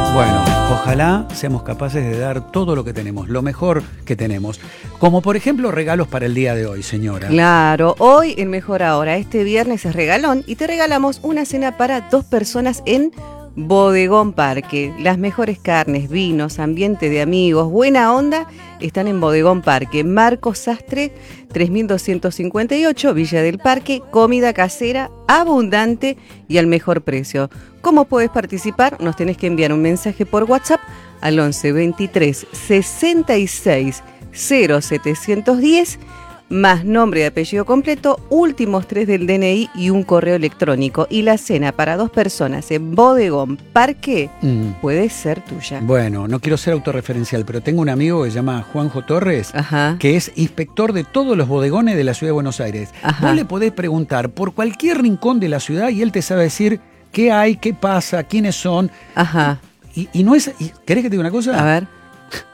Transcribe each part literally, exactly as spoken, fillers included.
Bueno, ojalá seamos capaces de dar todo lo que tenemos, lo mejor que tenemos. Como por ejemplo regalos para el día de hoy, señora. Claro, hoy en Mejor Ahora, este viernes es regalón y te regalamos una cena para dos personas en Bodegón Parque. Las mejores carnes, vinos, ambiente de amigos, buena onda están en Bodegón Parque. Marcos Sastre, tres mil doscientos cincuenta y ocho, Villa del Parque. Comida casera, abundante y al mejor precio. ¿Cómo puedes participar? Nos tenés que enviar un mensaje por WhatsApp al once veintitrés sesenta y seis cero setecientos diez más nombre y apellido completo, últimos tres del D N I y un correo electrónico. Y la cena para dos personas en Bodegón Parque mm. puede ser tuya. Bueno, no quiero ser autorreferencial, pero tengo un amigo que se llama Juanjo Torres, Ajá. que es inspector de todos los bodegones de la ciudad de Buenos Aires. Ajá. Vos le podés preguntar por cualquier rincón de la ciudad y él te sabe decir qué hay, qué pasa, quiénes son. Ajá. Y, y no es... Y, ¿querés que te diga una cosa? A ver.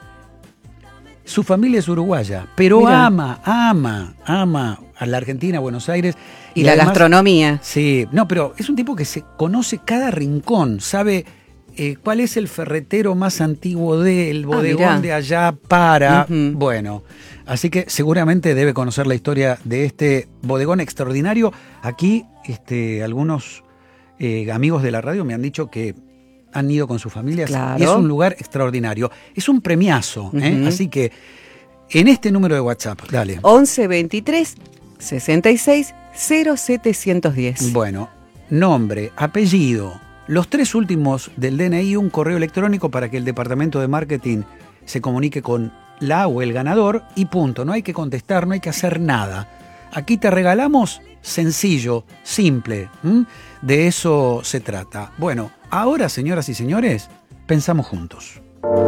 Su familia es uruguaya, pero Mirá. ama, ama, ama a la Argentina, a Buenos Aires. Y, y la además, gastronomía. Sí, no, pero es un tipo que se conoce cada rincón, sabe eh, cuál es el ferretero más antiguo del bodegón ah, de allá para... Uh-huh. Bueno, así que seguramente debe conocer la historia de este bodegón extraordinario. Aquí este, algunos eh, amigos de la radio me han dicho que han ido con sus familias, claro. Y es un lugar extraordinario. Es un premiazo, ¿eh? Uh-huh. Así que en este número de WhatsApp, dale. once veintitrés sesenta y seis cero setecientos diez. Bueno, nombre, apellido, los tres últimos del D N I, un correo electrónico para que el departamento de marketing se comunique con la o el ganador y punto. No hay que contestar, no hay que hacer nada. Aquí te regalamos sencillo, simple. ¿Mm? De eso se trata. Bueno, ahora, señoras y señores, pensamos juntos.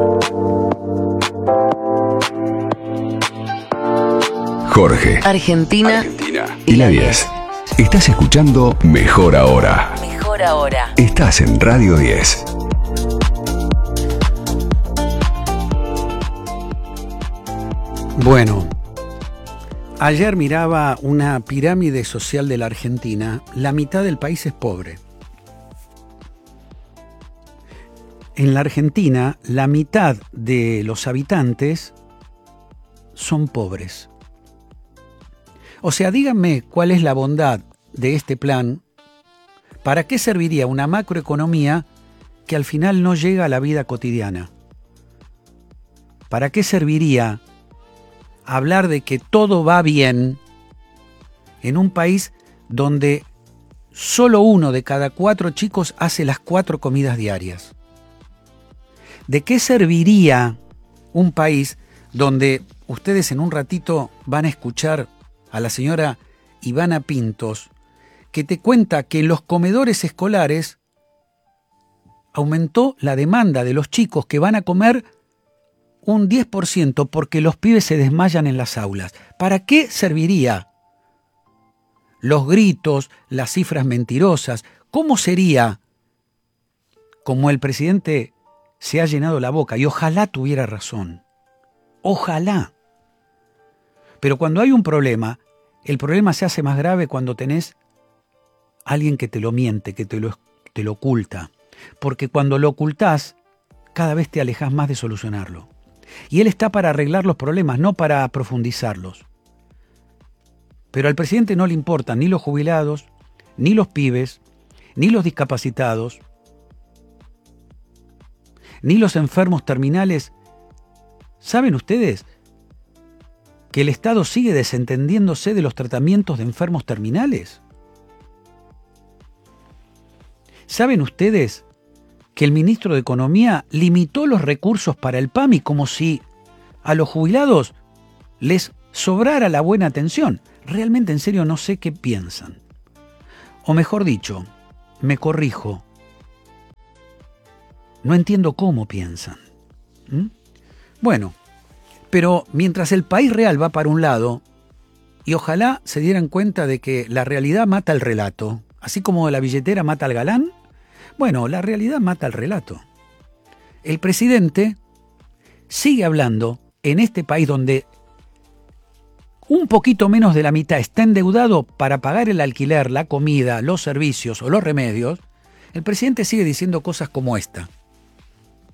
Jorge, Argentina, Argentina y la diez. Estás escuchando Mejor Ahora. Mejor Ahora. Estás en Radio diez. Bueno, ayer miraba una pirámide social de la Argentina. La mitad del país es pobre. En la Argentina, la mitad de los habitantes son pobres. O sea, díganme cuál es la bondad de este plan. ¿Para qué serviría una macroeconomía que al final no llega a la vida cotidiana? ¿Para qué serviría hablar de que todo va bien en un país donde solo uno de cada cuatro chicos hace las cuatro comidas diarias? ¿De qué serviría un país donde ustedes en un ratito van a escuchar a la señora Ivana Pintos, que te cuenta que en los comedores escolares aumentó la demanda de los chicos que van a comer un diez por ciento porque los pibes se desmayan en las aulas? ¿Para qué serviría? Los gritos, las cifras mentirosas. ¿Cómo sería? Como el presidente se ha llenado la boca, y ojalá tuviera razón. Ojalá. Pero cuando hay un problema, el problema se hace más grave cuando tenés a alguien que te lo miente, que te lo, te lo oculta. Porque cuando lo ocultás, cada vez te alejás más de solucionarlo. Y él está para arreglar los problemas, no para profundizarlos. Pero al presidente no le importan ni los jubilados, ni los pibes, ni los discapacitados, ni los enfermos terminales. ¿Saben ustedes que el Estado sigue desentendiéndose de los tratamientos de enfermos terminales? ¿Saben ustedes que el ministro de Economía limitó los recursos para el PAMI como si a los jubilados les sobrara la buena atención? Realmente, en serio, no sé qué piensan. O mejor dicho, me corrijo, no entiendo cómo piensan. ¿Mm? Bueno, pero mientras el país real va para un lado, y ojalá se dieran cuenta de que la realidad mata el relato, así como la billetera mata al galán, bueno, la realidad mata el relato. El presidente sigue hablando en este país donde un poquito menos de la mitad está endeudado para pagar el alquiler, la comida, los servicios o los remedios. El presidente sigue diciendo cosas como esta.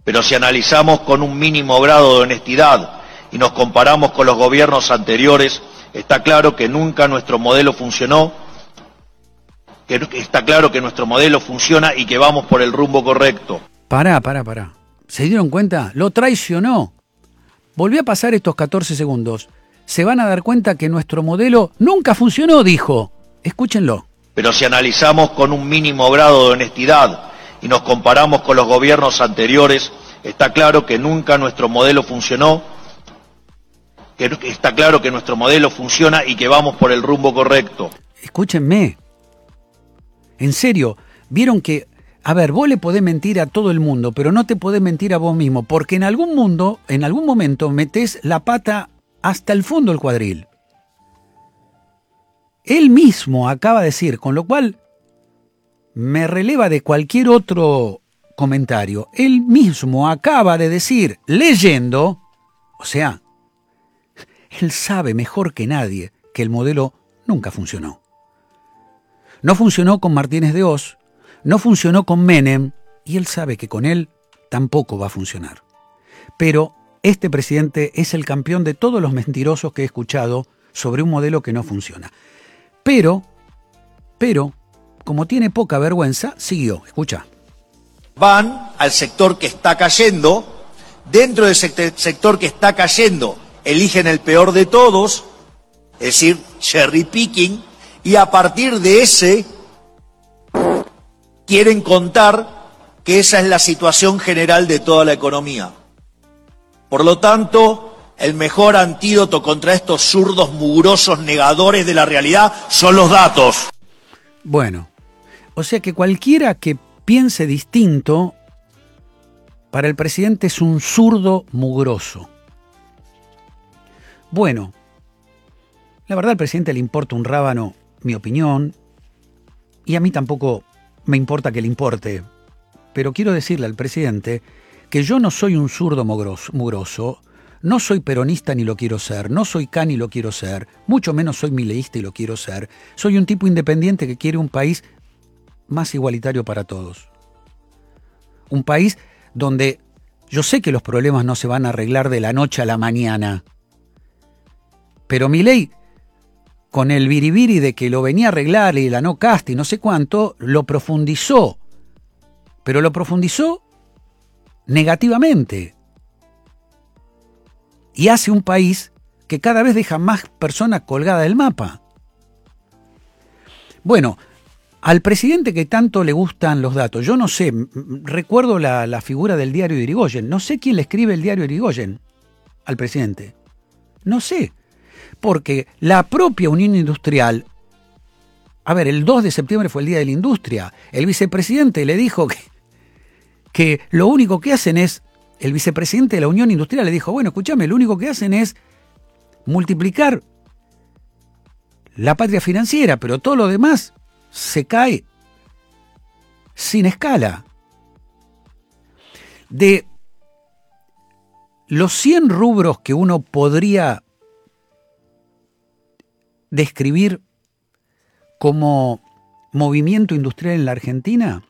Pero si analizamos con un mínimo grado de honestidad y nos comparamos con los gobiernos anteriores, está claro que nunca nuestro modelo funcionó, que está claro que nuestro modelo funciona y que vamos por el rumbo correcto. Pará, pará, pará. ¿Se dieron cuenta? Lo traicionó. Volvió a pasar estos catorce segundos. Se van a dar cuenta que nuestro modelo nunca funcionó, dijo. Escúchenlo. Pero si analizamos con un mínimo grado de honestidad y nos comparamos con los gobiernos anteriores, está claro que nunca nuestro modelo funcionó, que está claro que nuestro modelo funciona y que vamos por el rumbo correcto. Escúchenme. En serio, vieron que, a ver, vos le podés mentir a todo el mundo, pero no te podés mentir a vos mismo, porque en algún mundo, en algún momento, metés la pata hasta el fondo del cuadril. Él mismo acaba de decir, con lo cual me releva de cualquier otro comentario. Él mismo acaba de decir, leyendo, o sea, él sabe mejor que nadie que el modelo nunca funcionó. No funcionó con Martínez de Oz, no funcionó con Menem, y él sabe que con él tampoco va a funcionar. Pero este presidente es el campeón de todos los mentirosos que he escuchado sobre un modelo que no funciona. Pero, pero, como tiene poca vergüenza, siguió. Escucha. Van al sector que está cayendo, dentro del sector que está cayendo, eligen el peor de todos, es decir, cherry picking, y a partir de ese quieren contar que esa es la situación general de toda la economía. Por lo tanto, el mejor antídoto contra estos zurdos mugrosos negadores de la realidad son los datos. Bueno, o sea que cualquiera que piense distinto, para el presidente es un zurdo mugroso. Bueno, la verdad al presidente le importa un rábano mi opinión, y a mí tampoco me importa que le importe, pero quiero decirle al presidente que yo no soy un zurdo mugroso, mugroso, no soy peronista ni lo quiero ser, no soy K ni lo quiero ser, mucho menos soy mileísta y lo quiero ser, soy un tipo independiente que quiere un país más igualitario para todos. Un país donde yo sé que los problemas no se van a arreglar de la noche a la mañana, pero Milei, con el biribiri de que lo venía a arreglar y la no casta y no sé cuánto, lo profundizó, pero lo profundizó negativamente. Y hace un país que cada vez deja más personas colgadas del mapa. Bueno, al presidente que tanto le gustan los datos, yo no sé, recuerdo la, la figura del diario de Irigoyen, no sé quién le escribe el diario de Irigoyen al presidente, no sé, porque la propia Unión Industrial, a ver, el dos de septiembre fue el Día de la Industria, el vicepresidente le dijo que, que lo único que hacen es, el vicepresidente de la Unión Industrial le dijo, bueno, escúchame, lo único que hacen es multiplicar la patria financiera, pero todo lo demás se cae sin escala. De los cien rubros que uno podría describir como movimiento industrial en la Argentina,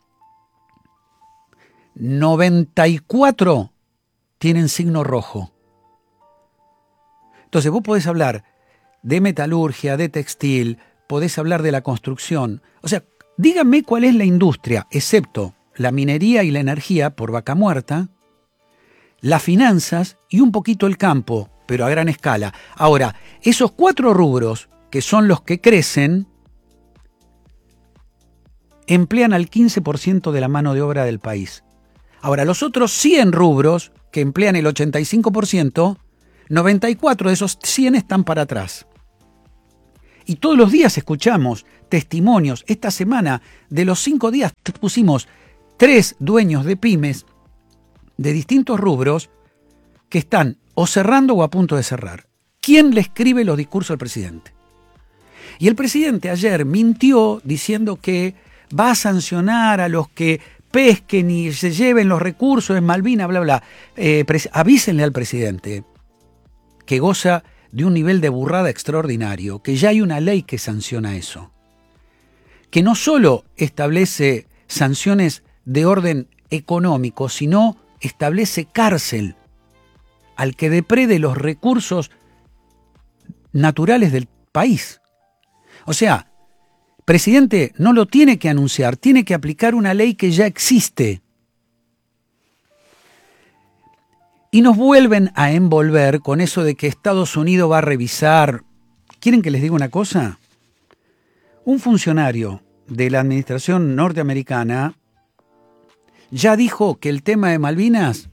noventa y cuatro tienen signo rojo. Entonces vos podés hablar de metalurgia, de textil, podés hablar de la construcción. O sea, díganme cuál es la industria, excepto la minería y la energía por vaca muerta, las finanzas y un poquito el campo, pero a gran escala. Ahora, esos cuatro rubros, que son los que crecen, emplean al quince por ciento de la mano de obra del país. Ahora, los otros cien rubros, que emplean el ochenta y cinco por ciento, noventa y cuatro de esos cien están para atrás. Y todos los días escuchamos testimonios. Esta semana, de los cinco días, pusimos tres dueños de pymes de distintos rubros que están o cerrando o a punto de cerrar. ¿Quién le escribe los discursos al presidente? Y el presidente ayer mintió diciendo que va a sancionar a los que pesquen y se lleven los recursos en Malvinas, bla, bla. Eh, pres- avísenle al presidente que goza de un nivel de burrada extraordinario, que ya hay una ley que sanciona eso, que no solo establece sanciones de orden económico, sino establece cárcel al que deprede los recursos naturales del país. O sea, presidente, no lo tiene que anunciar, tiene que aplicar una ley que ya existe. Y nos vuelven a envolver con eso de que Estados Unidos va a revisar. ¿Quieren que les diga una cosa? Un funcionario de la administración norteamericana ya dijo que el tema de Malvinas,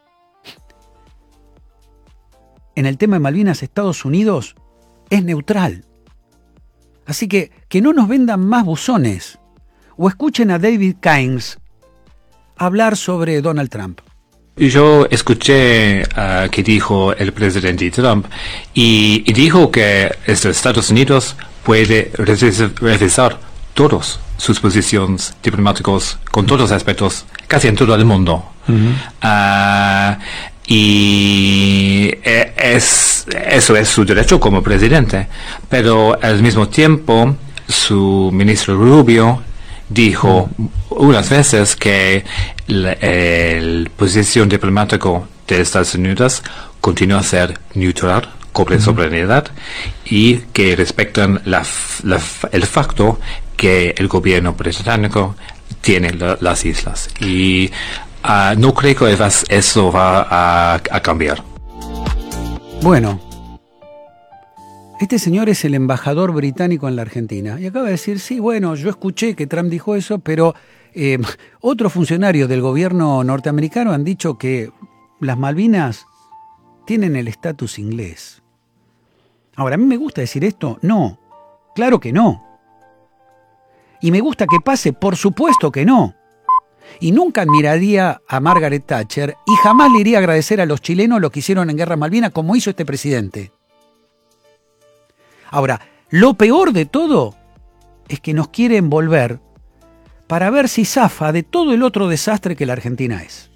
en el tema de Malvinas, Estados Unidos es neutral. Así que que no nos vendan más buzones o escuchen a David Keynes hablar sobre Donald Trump. Yo escuché uh, que dijo el presidente Trump y, y dijo que Estados Unidos puede revisar todas sus posiciones diplomáticas con todos los aspectos, casi en todo el mundo. Uh-huh. Uh, y es, eso es su derecho como presidente, pero al mismo tiempo su ministro Rubio dijo unas veces que la posición diplomática de Estados Unidos continúa a ser neutral, con soberanía, y que respetan la, la, el facto que el gobierno británico tiene la, las islas. Y uh, no creo que eso va a, a cambiar. Bueno, este señor es el embajador británico en la Argentina y acaba de decir, sí, bueno, yo escuché que Trump dijo eso, pero eh, otros funcionarios del gobierno norteamericano han dicho que las Malvinas tienen el estatus inglés. Ahora, ¿a mí me gusta decir esto? No, claro que no. ¿Y me gusta que pase? Por supuesto que no. Y nunca admiraría a Margaret Thatcher y jamás le iría a agradecer a los chilenos lo que hicieron en Guerra Malvinas como hizo este presidente. Ahora, lo peor de todo es que nos quiere envolver para ver si zafa de todo el otro desastre que la Argentina es.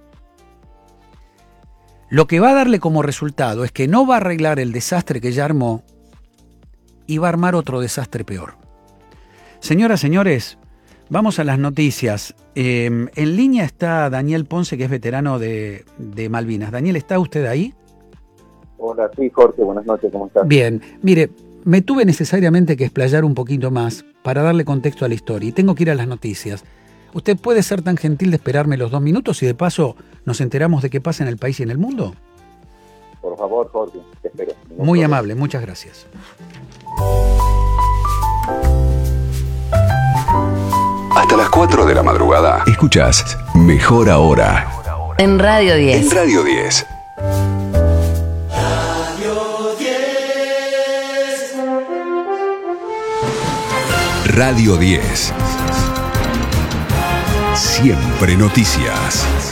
Lo que va a darle como resultado es que no va a arreglar el desastre que ya armó y va a armar otro desastre peor. Señoras, señores, vamos a las noticias. Eh, en línea está Daniel Ponce, que es veterano de, de Malvinas. Daniel, ¿está usted ahí? Hola, sí, Jorge, buenas noches, ¿cómo estás? Bien, mire, me tuve necesariamente que explayar un poquito más para darle contexto a la historia y tengo que ir a las noticias. ¿Usted puede ser tan gentil de esperarme los dos minutos y de paso nos enteramos de qué pasa en el país y en el mundo? Por favor, Jorge, te espero. Muy problema. Amable, muchas gracias. Hasta las cuatro de la madrugada. Escuchás Mejor Ahora. En Radio diez. En Radio diez. Radio diez. Siempre noticias.